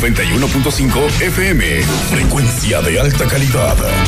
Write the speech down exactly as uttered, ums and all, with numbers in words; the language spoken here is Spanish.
noventa y uno punto cinco F M. Frecuencia de alta calidad.